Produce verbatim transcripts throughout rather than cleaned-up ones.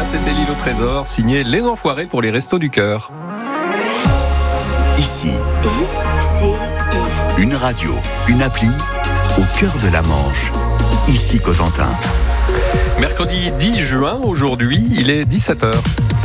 c'était l'île au trésor, signé Les Enfoirés pour les Restos du Cœur. Ici, I C I. une radio, une appli au cœur de la Manche. Ici Cotentin. Mercredi dix juin, aujourd'hui, il est dix-sept heures.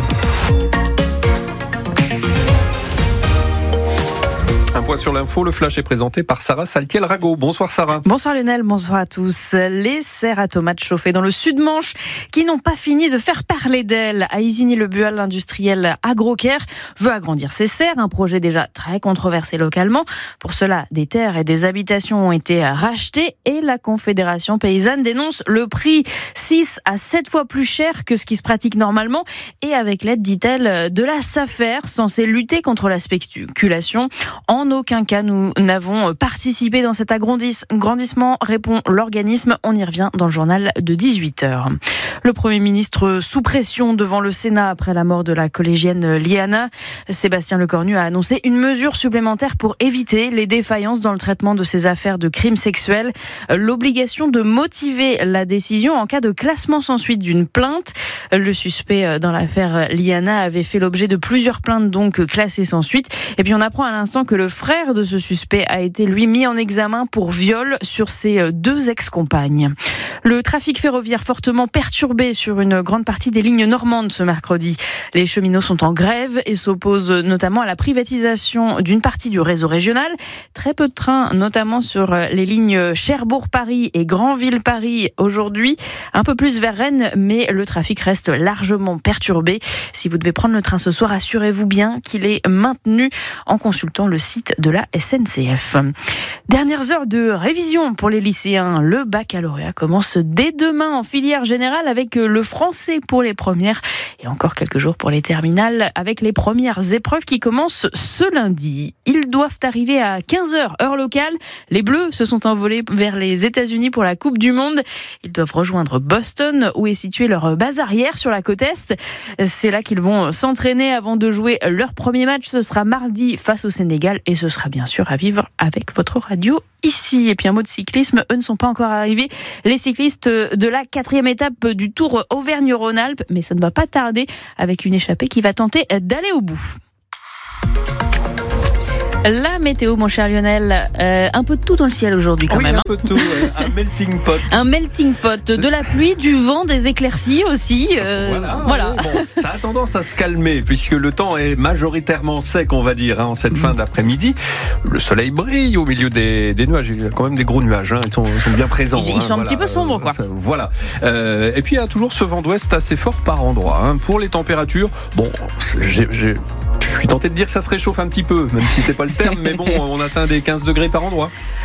Un point sur l'info, le flash est présenté par Sarah Saltiel-Rago. Bonsoir Sarah. Bonsoir Lionel, bonsoir à tous. Les serres à tomates chauffées dans le Sud-Manche qui n'ont pas fini de faire parler d'elles. À Isigny-le-Bual, l'industriel Agrocare veut agrandir ses serres, un projet déjà très controversé localement. Pour cela, des terres et des habitations ont été rachetées et la Confédération paysanne dénonce le prix six à sept fois plus cher que ce qui se pratique normalement et avec l'aide, dit-elle, de la SAFER, censée lutter contre la spéculation. En aucun cas, nous n'avons participé dans cet agrandissement, répond l'organisme. On y revient dans le journal de dix-huit heures. Le Premier ministre sous pression devant le Sénat après la mort de la collégienne Liana. Sébastien Lecornu a annoncé une mesure supplémentaire pour éviter les défaillances dans le traitement de ces affaires de crimes sexuels. L'obligation de motiver la décision en cas de classement sans suite d'une plainte. Le suspect dans l'affaire Liana avait fait l'objet de plusieurs plaintes donc classées sans suite. Et puis on apprend à l'instant que le frère de ce suspect a été lui mis en examen pour viol sur ses deux ex-compagnes. Le trafic ferroviaire fortement perturbé sur une grande partie des lignes normandes ce mercredi. Les cheminots sont en grève et s'opposent notamment à la privatisation d'une partie du réseau régional. Très peu de trains, notamment sur les lignes Cherbourg-Paris et Granville-Paris aujourd'hui. Un peu plus vers Rennes, mais le trafic reste largement perturbé. Si vous devez prendre le train ce soir, assurez-vous bien qu'il est maintenu en consultant le site de la S N C F. Dernières heures de révision pour les lycéens. Le baccalauréat commence dès demain en filière générale avec le français pour les premières et encore quelques jours pour les terminales avec les premières épreuves qui commencent ce lundi. Ils doivent arriver à quinze heures heure locale. Les Bleus se sont envolés vers les États-Unis pour la Coupe du Monde. Ils doivent rejoindre Boston où est située leur base arrière sur la côte Est. C'est là qu'ils vont s'entraîner avant de jouer leur premier match. Ce sera mardi face au Sénégal et ce sera bien sûr à vivre avec votre radio ici. Et puis un mot de cyclisme, eux ne sont pas encore arrivés. Les cyclistes de la quatrième étape du Tour Auvergne-Rhône-Alpes, mais ça ne va pas tarder avec une échappée qui va tenter d'aller au bout. La météo, mon cher Lionel, euh, un peu de tout dans le ciel aujourd'hui quand oui, même. un peu de tout, ouais. Un melting pot. Un melting pot, C'est... de la pluie, du vent, des éclaircies aussi. Euh, voilà. voilà. Ouais, bon, ça a tendance à se calmer puisque le temps est majoritairement sec, on va dire, hein, en cette fin d'après-midi. Le soleil brille au milieu des, des nuages. Il y a quand même des gros nuages, hein. Ils sont, sont bien présents. Ils, hein, ils sont voilà. un petit peu sombres, quoi. Ça, voilà. Euh, et puis il y a toujours ce vent d'ouest assez fort par endroit. Hein. Pour les températures, bon, j'ai, j'ai... je suis tenté de dire que ça se réchauffe un petit peu, même si c'est pas le terme, mais bon, on atteint des quinze degrés par endroit.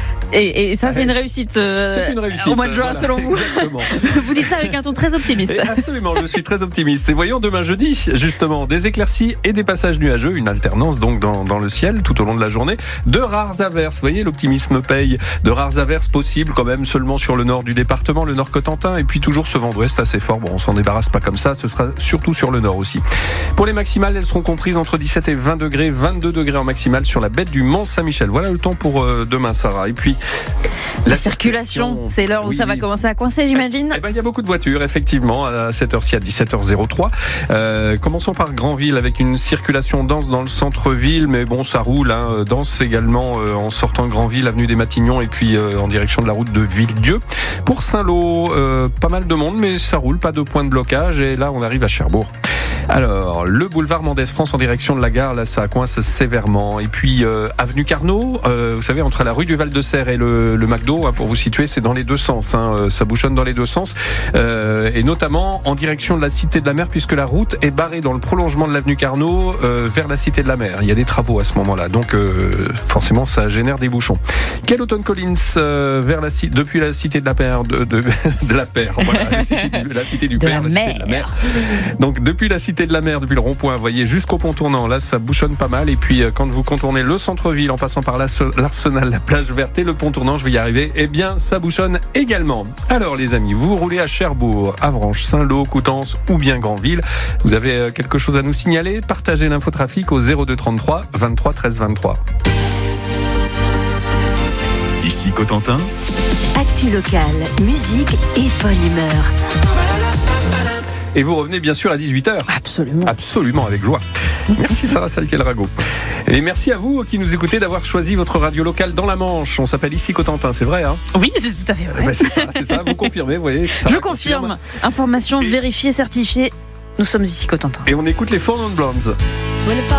Et, et ça, c'est une réussite, euh, c'est une réussite au mois de juin, voilà, selon vous. Exactement. Vous dites ça avec un ton très optimiste. Et absolument, je suis très optimiste. Et voyons demain jeudi, justement, des éclaircies et des passages nuageux, une alternance donc dans, dans le ciel tout au long de la journée. De rares averses, vous voyez, l'optimisme paye. De rares averses possibles quand même seulement sur le nord du département, le nord Cotentin, et puis toujours ce vent d'ouest assez fort. Bon, on s'en débarrasse pas comme ça, ce sera surtout sur le nord aussi. Pour les maximales, elles seront comprises entre dix-sept et vingt degrés, vingt-deux degrés en maximale sur la baie du Mont-Saint-Michel. Voilà le temps pour euh, demain, Sarah. Et puis la, la circulation, c'est l'heure où oui, ça va oui. commencer à coincer, j'imagine. Eh ben, il y a beaucoup de voitures, effectivement, à cette heure-ci, à dix-sept heures zéro trois. Euh, commençons par Granville, avec une circulation dense dans le centre-ville, mais bon, ça roule, hein, dense également euh, en sortant de Granville, avenue des Matignons, et puis euh, en direction de la route de Villedieu. Pour Saint-Lô, euh, pas mal de monde, mais ça roule, pas de point de blocage, et là, on arrive à Cherbourg. Alors, le boulevard Mendès France en direction de la gare, là ça coince sévèrement. Et puis euh, avenue Carnot, euh, vous savez, entre la rue du Val-de-Serre et le, le McDo, hein, pour vous situer, c'est dans les deux sens, hein, ça bouchonne dans les deux sens, euh, et notamment en direction de la Cité de la Mer, puisque la route est barrée dans le prolongement de l'avenue Carnot euh, vers la Cité de la Mer. Il y a des travaux à ce moment-là, donc euh, forcément ça génère des bouchons. Kelloton Collins, euh, vers la, depuis la Cité de la Mer, de, de, de la Paire, voilà, la Cité du, la cité du de Père, la, la Cité de la Mer. Donc depuis la Cité de la Mer, depuis le rond-point, vous voyez, jusqu'au pont tournant, là ça bouchonne pas mal. Et puis quand vous contournez le centre-ville en passant par l'Arsenal, la plage verte et le pont tournant, je vais y arriver, eh bien ça bouchonne également. Alors les amis, vous roulez à Cherbourg, Avranches, Saint-Lô, Coutances ou bien Granville, vous avez quelque chose à nous signaler, partagez l'infotrafic au zéro deux trente-trois vingt-trois treize vingt-trois. Ici Cotentin. Actu locale, musique et bonne humeur. Et vous revenez bien sûr à dix-huit heures. Absolument. Absolument, avec joie. Merci Sarah Salkel-Rago. Et merci à vous qui nous écoutez d'avoir choisi votre radio locale dans la Manche. On s'appelle ici Cotentin, c'est vrai, hein? Oui, c'est tout à fait vrai. Ben, c'est ça, c'est ça, vous confirmez, vous voyez. Je confirme. Information Et... vérifiée, certifiée. Nous sommes ici Cotentin. Et on écoute les Four Non Blondes.